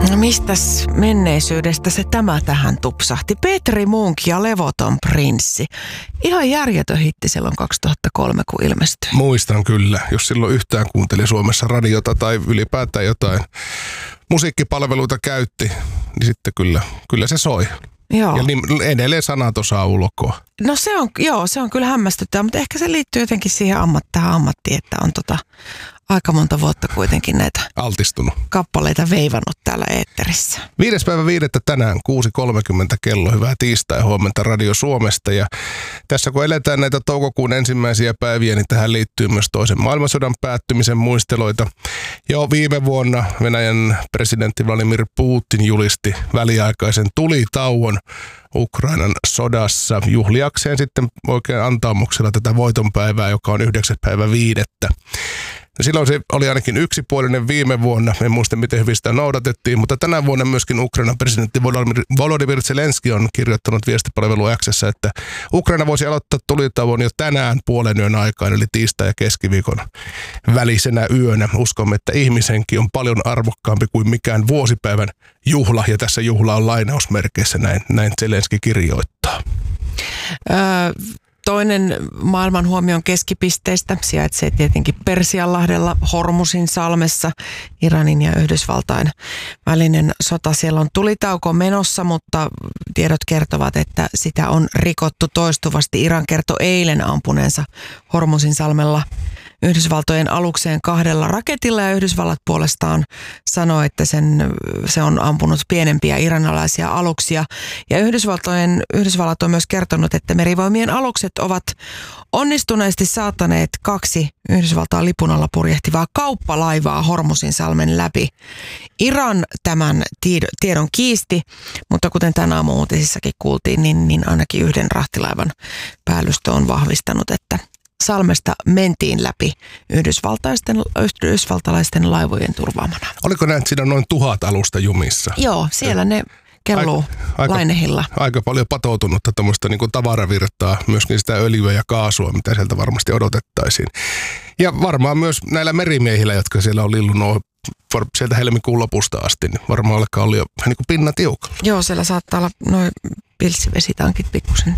No mistäs menneisyydestä se tämä tähän tupsahti? Petri Munk ja Levoton prinssi. Ihan järjetön hitti silloin 2003, kun ilmestyi. Muistan kyllä, jos silloin yhtään kuunteli Suomessa radiota tai ylipäätään jotain musiikkipalveluita käytti, niin sitten kyllä se soi. Joo. Ja edelleen sanat osaa ulkoa. No se on kyllä hämmästyttävää, mutta ehkä se liittyy jotenkin siihen tähän ammattiin, että on aika monta vuotta kuitenkin näitä altistunut kappaleita veivannut täällä eetterissä. 5.5. tänään 6.30 kello. Hyvää tiistai huomenta Radio Suomesta. Ja tässä kun eletään näitä toukokuun ensimmäisiä päiviä, niin tähän liittyy myös toisen maailmansodan päättymisen muisteloita. Jo viime vuonna Venäjän presidentti Vladimir Putin julisti väliaikaisen tulitauon Ukrainan sodassa juhliakseen sitten oikein antaumuksella tätä voitonpäivää, joka on 9.5. Silloin se oli ainakin yksipuolinen viime vuonna. En muista, miten hyvin sitä noudatettiin, mutta tänä vuonna myöskin Ukrainan presidentti Volodymyr Zelenski on kirjoittanut viestipalvelu X:ssä, että Ukraina voisi aloittaa tulitauon jo tänään puolen yön aikaan, eli tiistai- ja keskiviikon välisenä yönä. Uskomme, että ihmishenki on paljon arvokkaampi kuin mikään vuosipäivän juhla, ja tässä juhla on lainausmerkeissä, näin Zelenski kirjoittaa. Toinen maailman huomion keskipisteistä sijaitsee tietenkin Persianlahdella Hormusin salmessa. Iranin ja Yhdysvaltain välinen sota. Siellä on tulitauko menossa, mutta tiedot kertovat, että sitä on rikottu toistuvasti. Iran kertoi eilen ampuneensa Hormusin salmella Yhdysvaltojen alukseen 2 raketilla, ja Yhdysvallat puolestaan sanoi, että se on ampunut pienempiä iranilaisia aluksia. Ja Yhdysvallat on myös kertonut, että merivoimien alukset ovat onnistuneesti saattaneet 2 Yhdysvaltain lipun alla purjehtivaa kauppalaivaa Hormusin salmen läpi. Iran tämän tiedon kiisti, mutta kuten tänä aamun uutisissakin kuultiin, niin ainakin yhden rahtilaivan päällystö on vahvistanut, että salmesta mentiin läpi yhdysvaltalaisten laivojen turvaamana. Oliko näin, että siinä on noin 1000 alusta jumissa? Joo, siellä ne kelluu lainehilla. Aika paljon patoutunutta tämmöistä niin kuin tavaravirtaa, myöskin sitä öljyä ja kaasua, mitä sieltä varmasti odotettaisiin. Ja varmaan myös näillä merimiehillä, jotka siellä on lillunut sieltä helmikuun lopusta asti, niin varmaan alkaa olla jo niin kuin pinna tiukalla. Joo, siellä saattaa olla noin pilssivesitankit pikkusen